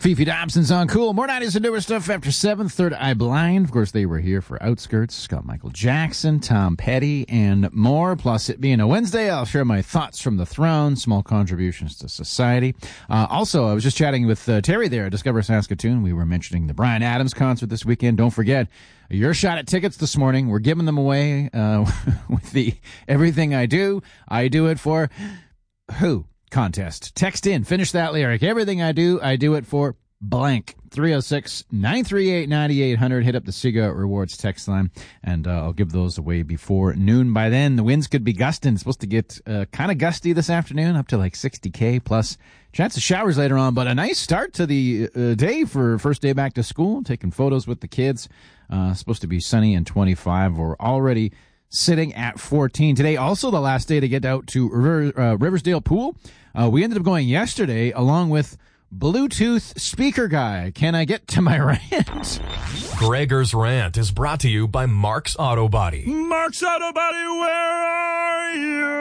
Fifi Dobson's on Cool. More 90s and newer stuff after 7. Third Eye Blind. Of course, they were here for Outskirts. Scott Michael Jackson, Tom Petty, and more. Plus, it being a Wednesday, I'll share my thoughts from the throne, small contributions to society. Also, I was just chatting with Terry there at Discover Saskatoon. We were mentioning the Bryan Adams concert this weekend. Don't forget, your shot at tickets this morning. We're giving them away with the Everything I Do It For Who contest. Text in, finish that lyric. Everything I do it for blank. 306-938-9800. Hit up the SIGA Rewards text line, and I'll give those away before noon. By then, the winds could be gusting. It's supposed to get kind of gusty this afternoon, up to like 60K, plus chance of showers later on. But a nice start to the day for first day back to school. Taking photos with the kids. Supposed to be sunny and 25. We're already sitting at 14 today. Also the last day to get out to Riversdale Pool. We ended up going yesterday along with Bluetooth speaker guy. Can I get to my rant? Gregor's Rant is brought to you by Mark's Auto Body. Mark's Auto Body, where are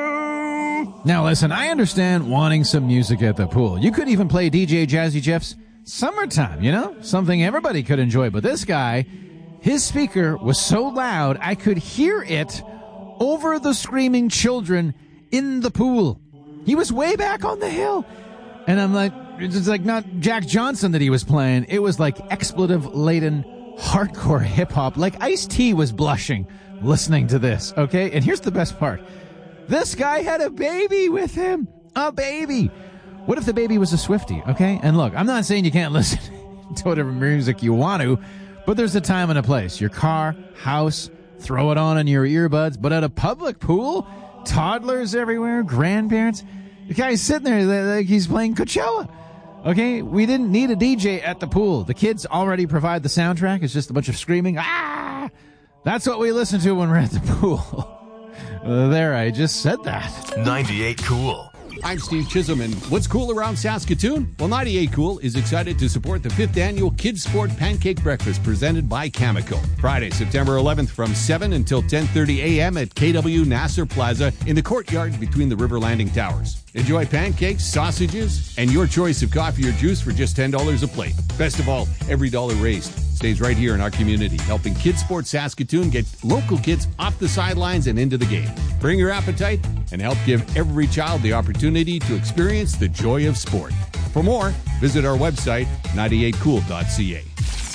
you? Now listen, I understand wanting some music at the pool. You could even play DJ Jazzy Jeff's Summertime, you know? Something everybody could enjoy. But this guy, his speaker was so loud I could hear it over the screaming children in the pool. He was way back on the hill. And I'm like, it's like not Jack Johnson that he was playing. It was like expletive-laden hardcore hip-hop. Like Ice-T was blushing listening to this, okay? And here's the best part. This guy had a baby with him. A baby. What if the baby was a Swiftie, okay? And look, I'm not saying you can't listen to whatever music you want to, but there's a time and a place. Your car, house, throw it on in your earbuds. But at a public pool, toddlers everywhere, grandparents, the guy's sitting there like he's playing Coachella. Okay, we didn't need a DJ at the pool. The kids already provide the soundtrack. It's just a bunch of screaming. Ah! That's what we listen to when we're at the pool. There, I just said that. 98 Cool. I'm Steve Chisholm, and what's cool around Saskatoon? Well, 98 Cool is excited to support the 5th Annual Kids Sport Pancake Breakfast presented by Cameco. Friday, September 11th from 7 until 10:30 a.m. at KW Nasser Plaza in the courtyard between the River Landing Towers. Enjoy pancakes, sausages, and your choice of coffee or juice for just $10 a plate. Best of all, every dollar raised stays right here in our community, helping Kids Sport Saskatoon get local kids off the sidelines and into the game. Bring your appetite and help give every child the opportunity to experience the joy of sport. For more, visit our website, 98cool.ca.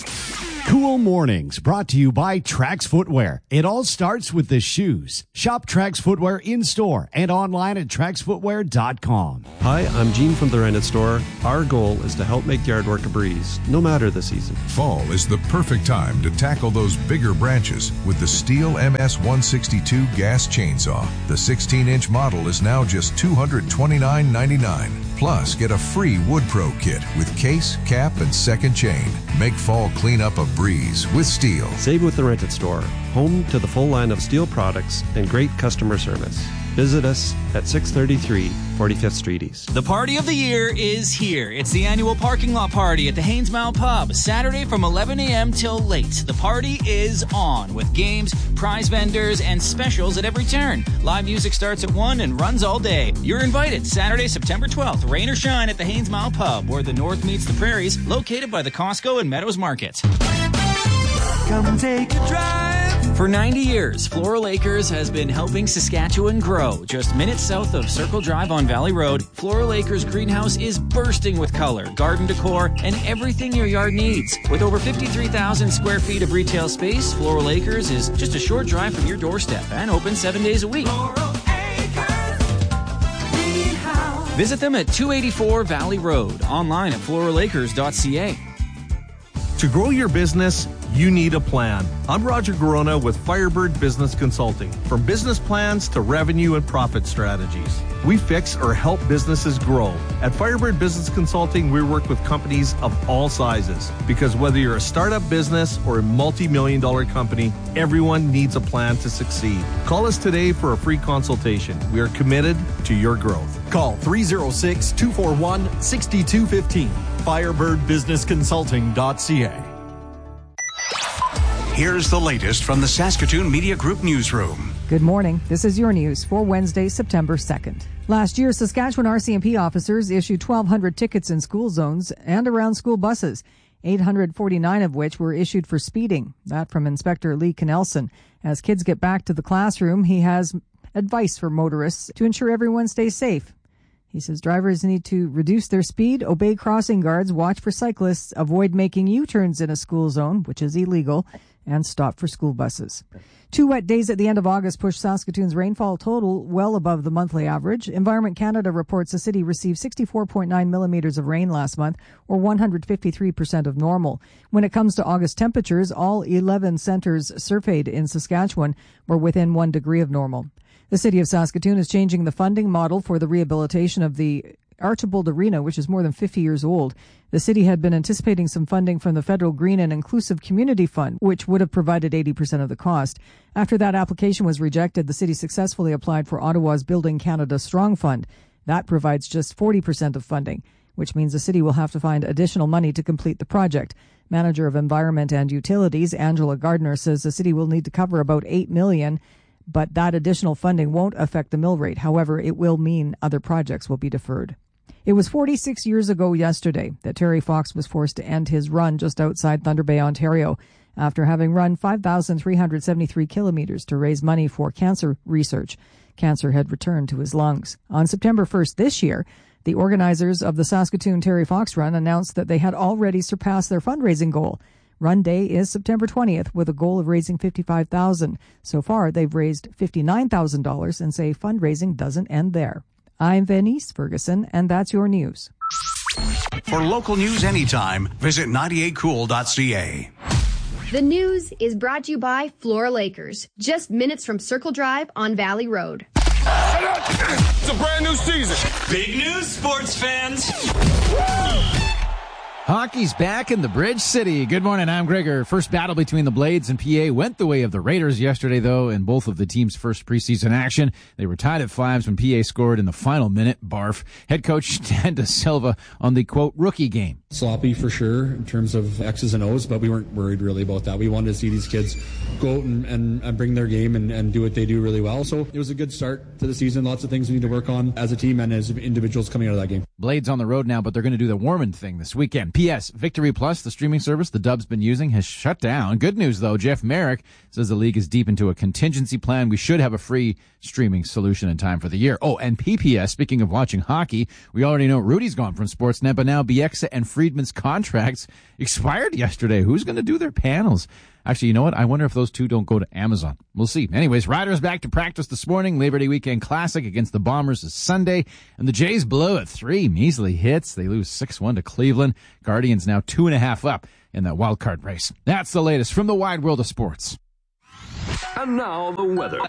Cool Mornings, brought to you by Trax Footwear. It all starts with the shoes. Shop Trax Footwear in-store and online at traxfootwear.com. Hi, I'm Gene from The Rented Store. Our goal is to help make yard work a breeze, no matter the season. Fall is the perfect time to tackle those bigger branches with the Stihl MS-162 gas chainsaw. The 16-inch model is now just $229.99. Plus, get a free Wood Pro kit with case, cap, and second chain. Make fall cleanup a breeze with Stihl. Save with The Rented Store, home to the full line of Stihl products and great customer service. Visit us at 633 45th Street East. The party of the year is here. It's the annual parking lot party at the Haynesmount Pub, Saturday from 11 a.m. till late. The party is on with games, prize vendors, and specials at every turn. Live music starts at 1 and runs all day. You're invited Saturday, September 12th, rain or shine at the Haynesmount Pub, where the north meets the prairies, located by the Costco and Meadows Market. Come take a drive. For 90 years, Floral Acres has been helping Saskatchewan grow. Just minutes south of Circle Drive on Valley Road, Floral Acres Greenhouse is bursting with color, garden decor, and everything your yard needs. With over 53,000 square feet of retail space, Floral Acres is just a short drive from your doorstep and open 7 days a week. Floral Acres Greenhouse. Visit them at 284 Valley Road, online at floralacres.ca. To grow your business, you need a plan. I'm Roger Garona with Firebird Business Consulting. From business plans to revenue and profit strategies, we fix or help businesses grow. At Firebird Business Consulting, we work with companies of all sizes, because whether you're a startup business or a multi-million-dollar company, everyone needs a plan to succeed. Call us today for a free consultation. We are committed to your growth. Call 306-241-6215. FirebirdBusinessConsulting.ca. Here's the latest from the Saskatoon Media Group newsroom. Good morning. This is your news for Wednesday, September 2nd. Last year, Saskatchewan RCMP officers issued 1,200 tickets in school zones and around school buses, 849 of which were issued for speeding. That from Inspector Lee Knelson. As kids get back to the classroom, he has advice for motorists to ensure everyone stays safe. He says drivers need to reduce their speed, obey crossing guards, watch for cyclists, avoid making U-turns in a school zone, which is illegal, and stop for school buses. 2 wet days at the end of August pushed Saskatoon's rainfall total well above the monthly average. Environment Canada reports the city received 64.9 millimeters of rain last month, or 153% of normal. When it comes to August temperatures, all 11 centres surveyed in Saskatchewan were within 1 degree of normal. The city of Saskatoon is changing the funding model for the rehabilitation of the Archibald Arena, which is more than 50 years old. The city had been anticipating some funding from the Federal Green and Inclusive Community Fund, which would have provided 80% of the cost. After that application was rejected, the city successfully applied for Ottawa's Building Canada Strong Fund. That provides just 40% of funding, which means the city will have to find additional money to complete the project. Manager of Environment and Utilities, Angela Gardner, says the city will need to cover about $8 million, but that additional funding won't affect the mill rate. However, it will mean other projects will be deferred. It was 46 years ago yesterday that Terry Fox was forced to end his run just outside Thunder Bay, Ontario, after having run 5,373 kilometers to raise money for cancer research. Cancer had returned to his lungs. On September 1st this year, the organizers of the Saskatoon Terry Fox Run announced that they had already surpassed their fundraising goal. Run day is September 20th with a goal of raising $55,000. So far, they've raised $59,000 and say fundraising doesn't end there. I'm Venice Ferguson, and that's your news. For local news anytime, visit 98cool.ca. The news is brought to you by Flora Lakers, just minutes from Circle Drive on Valley Road. It's a brand new season. Big news, sports fans. Hockey's back in the Bridge City. Good morning, I'm Gregor. First battle between the Blades and PA went the way of the Raiders yesterday, though, in both of the team's first preseason action. They were tied at 5s when PA scored in the final minute. Barf. Head coach Dan Da Silva on the, quote, rookie game. Sloppy for sure in terms of X's and O's, but we weren't worried really about that. We wanted to see these kids go out and bring their game and do what they do really well. So it was a good start to the season. Lots of things we need to work on as a team and as individuals coming out of that game. Blades on the road now, but they're going to do the Warman thing this weekend. P.S. Victory Plus, the streaming service the Dub's been using, has shut down. Good news, though. Jeff Merrick says the league is deep into a contingency plan. We should have a free streaming solution in time for the year. Oh, and PPS, speaking of watching hockey, we already know Rudy's gone from Sportsnet, but now Bieksa and Friedman's contracts expired yesterday. Who's going to do their panels? Actually, you know what? I wonder if those two don't go to Amazon. We'll see. Anyways, Riders back to practice this morning. Labor Day weekend classic against the Bombers is Sunday. And the Jays blow at 3 measly hits. They lose 6-1 to Cleveland. Guardians now 2.5 up in that wild card race. That's the latest from the wide world of sports. And now the weather.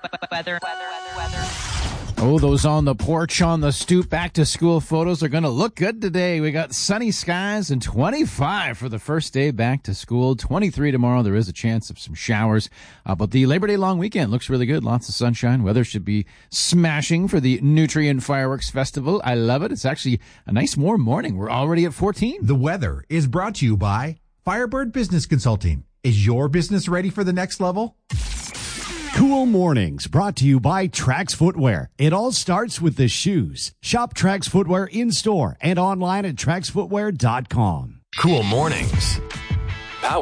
Oh, those on the porch, on the stoop, back to school photos are going to look good today. We got sunny skies and 25 for the first day back to school. 23 tomorrow. There is a chance of some showers. But the Labor Day long weekend looks really good. Lots of sunshine. Weather should be smashing for the Nutrien Fireworks Festival. I love it. It's actually a nice warm morning. We're already at 14. The weather is brought to you by Firebird Business Consulting. Is your business ready for the next level? Cool Mornings, brought to you by Trax Footwear. It all starts with the shoes. Shop Trax Footwear in-store and online at traxfootwear.com. Cool Mornings.